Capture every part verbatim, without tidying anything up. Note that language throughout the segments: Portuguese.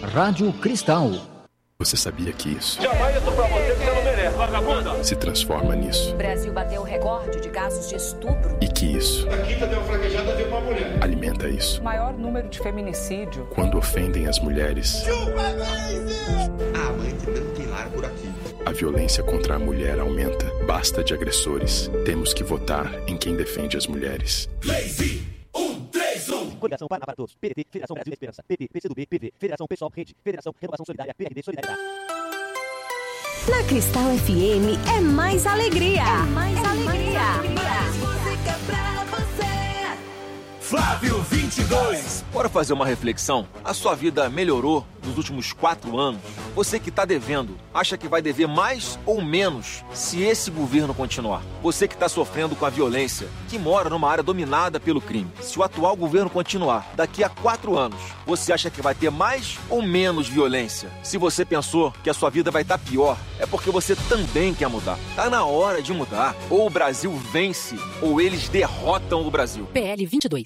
Rádio Cristal. Você sabia que isso jamais isso pra você que você não merece, vagabunda. se transforma nisso? O Brasil bateu o recorde de casos de estupro. E que isso A quinta deu fraquejada, deu uma mulher. alimenta isso? O maior número de feminicídio. Quando ofendem as mulheres, Ah, mãe, não tem lar por aqui. a violência contra a mulher aumenta. Basta de agressores. Temos que votar em quem defende as mulheres. Lazy, um, três, um. Coligação Paraná para Todos, P D T, Federação Brasil Esperança, P T, P C do B, P V, Federação Pessoal Rede, Federação Renovação Solidária, P R D Solidariedade. Na Cristal F M é mais alegria. É mais É alegria. mais música pra você. Flávio vinte e dois. Bora fazer uma reflexão? A sua vida melhorou nos últimos quatro anos? Você que está devendo, acha que vai dever mais ou menos se esse governo continuar? Você que está sofrendo com a violência, que mora numa área dominada pelo crime, se o atual governo continuar, daqui a quatro anos, você acha que vai ter mais ou menos violência? Se você pensou que a sua vida vai estar pior, é porque você também quer mudar. Tá na hora de mudar. Ou o Brasil vence, ou eles derrotam o Brasil. P L vinte e dois.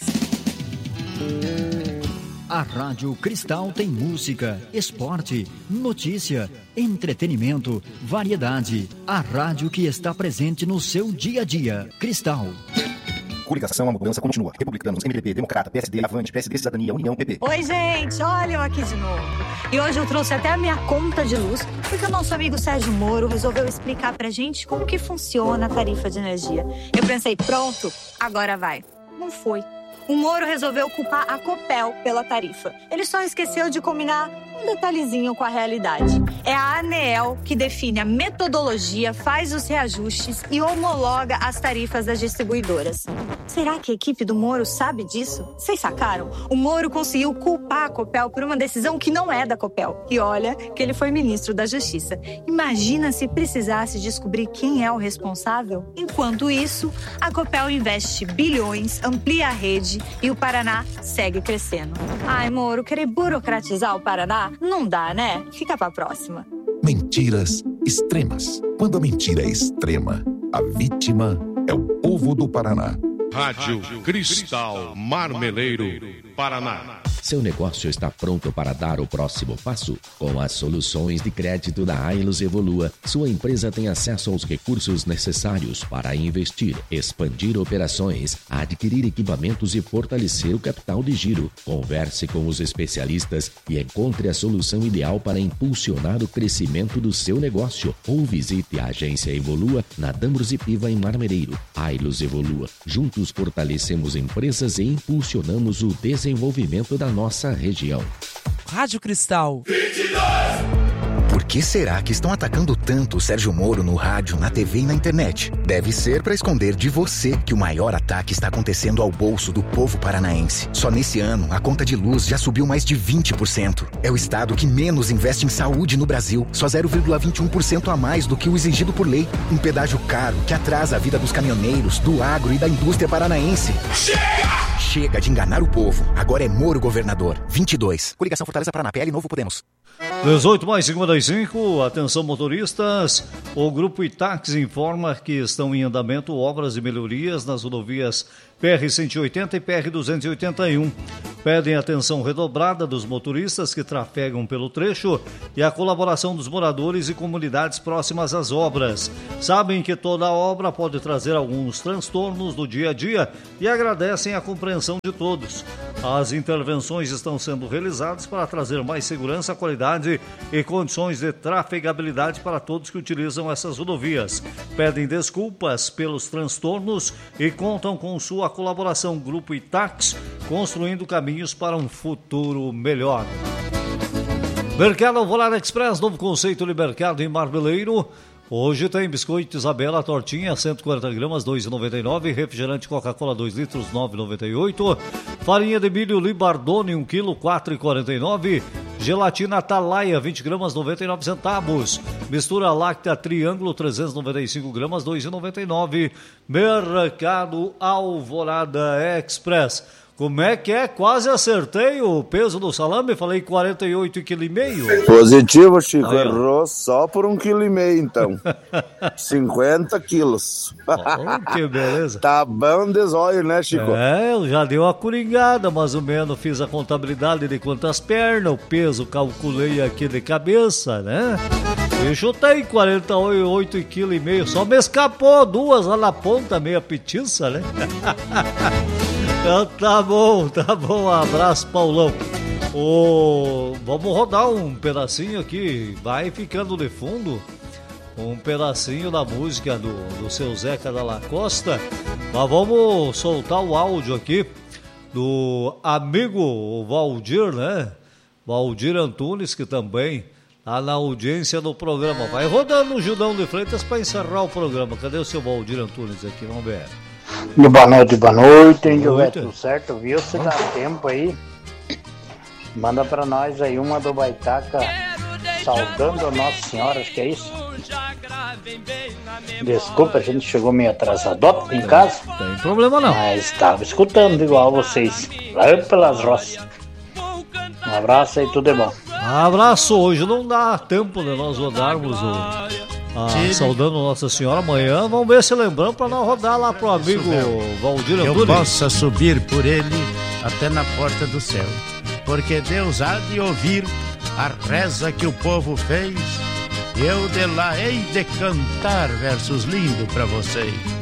A Rádio Cristal tem música, esporte, notícia, entretenimento, variedade. A rádio que está presente no seu dia a dia. Cristal. Coligação, a mudança continua. Republicanos, M D B, Democrata, P S D, Avante, P S D, Cidadania, União, P P. Oi, gente, olha eu aqui de novo. E hoje eu trouxe até a minha conta de luz, porque o nosso amigo Sérgio Moro resolveu explicar pra gente como que funciona a tarifa de energia. Eu pensei, pronto, agora vai. Não foi. O Moro resolveu culpar a Copel pela tarifa. Ele só esqueceu de combinar um detalhezinho com a realidade. É a ANEEL que define a metodologia, faz os reajustes e homologa as tarifas das distribuidoras. Será que a equipe do Moro sabe disso? Vocês sacaram? O Moro conseguiu culpar a Copel por uma decisão que não é da Copel. E olha que ele foi ministro da Justiça. Imagina se precisasse descobrir quem é o responsável. Enquanto isso, a Copel investe bilhões, amplia a rede e o Paraná segue crescendo. Ai, Moro, querer burocratizar o Paraná? Não dá, né? Fica pra próxima. Mentiras extremas. Quando a mentira é extrema, a vítima é o povo do Paraná. Rádio Cristal Marmeleiro, Paraná. Seu negócio está pronto para dar o próximo passo? Com as soluções de crédito da Ailos Evolua, sua empresa tem acesso aos recursos necessários para investir, expandir operações, adquirir equipamentos e fortalecer o capital de giro. Converse com os especialistas e encontre a solução ideal para impulsionar o crescimento do seu negócio. Ou visite a agência Evolua na Dambros e Piva em Marmeleiro. Ailos Evolua. Juntos fortalecemos empresas e impulsionamos o desenvolvimento da nossa região. Rádio Cristal. vinte e dois. Por que será que estão atacando tanto o Sérgio Moro no rádio, na T V e na internet? Deve ser para esconder de você que o maior ataque está acontecendo ao bolso do povo paranaense. Só nesse ano, a conta de luz já subiu mais de vinte por cento. É o estado que menos investe em saúde no Brasil, só zero vírgula vinte e um por cento a mais do que o exigido por lei. Um pedágio caro que atrasa a vida dos caminhoneiros, do agro e da indústria paranaense. Chega! Chega de enganar o povo. Agora é Moro governador. vinte e dois. Coligação Fortaleza Paraná, P L Novo Podemos. dezoito mais cinquenta e cinco, atenção motoristas, o Grupo Itax informa que estão em andamento obras e melhorias nas rodovias P R cento e oitenta e P R duzentos e oitenta e um. Pedem atenção redobrada dos motoristas que trafegam pelo trecho e a colaboração dos moradores e comunidades próximas às obras. Sabem que toda obra pode trazer alguns transtornos do dia a dia e agradecem a compreensão de todos. As intervenções estão sendo realizadas para trazer mais segurança, qualidade e condições de trafegabilidade para todos que utilizam essas rodovias. Pedem desculpas pelos transtornos e contam com sua colaboração. Grupo Itax, construindo caminhos para um futuro melhor. Mercado Alvorada Express, novo conceito de mercado em Marmeleiro. Hoje tem biscoito Isabela, tortinha, cento e quarenta gramas, dois reais e noventa e nove centavos. Refrigerante Coca-Cola, dois litros, nove reais e noventa e oito centavos. Farinha de milho Libardone, um quilo, quatro reais e quarenta e nove centavos. Gelatina Atalaia, vinte gramas, noventa e nove centavos. Mistura láctea Triângulo, trezentos e noventa e cinco gramas, dois reais e noventa e nove centavos. Mercado Alvorada Express. Como é que é? Quase acertei o peso do salame, falei quarenta e oito vírgula cinco quilos. Positivo, Chico, Aí, errou só por um quilo e meio, então. cinquenta quilos. Oh, que beleza. Tá bom de zóio, né, Chico? É, eu já dei uma coringada, mais ou menos, fiz a contabilidade de quantas pernas, o peso, calculei aqui de cabeça, né? E chutei quarenta e oito vírgula cinco quilos, só me escapou duas lá na ponta, meia petiça, né? Então tá bom, tá bom, um abraço, Paulão. Oh, vamos rodar um pedacinho aqui, vai ficando de fundo, um pedacinho da música do, do seu Zeca da La Costa, mas vamos soltar o áudio aqui do amigo Valdir, né? Valdir Antunes, que também tá na audiência do programa. Vai rodando o Judão de Freitas para encerrar o programa. Cadê o seu Valdir Antunes aqui? Vamos ver. E boa noite, boa noite, hein, Jové? Tudo certo, viu? Se dá tempo aí, manda pra nós aí uma do Baitaca saudando a Nossa Senhora, acho que é isso. Desculpa, a gente chegou meio atrasadota em casa. Não tem problema não. Mas estava escutando igual vocês, lá pelas roças. Um abraço aí, tudo é bom. Abraço, hoje não dá tempo de nós rodarmos o... Ah, saudando Nossa Senhora amanhã, vamos ver se lembramos para nós rodar lá pro amigo Valdir Antunes. Eu possa subir por ele até na porta do céu, porque Deus há de ouvir a reza que o povo fez, e eu de lá hei de cantar versos lindos para vocês.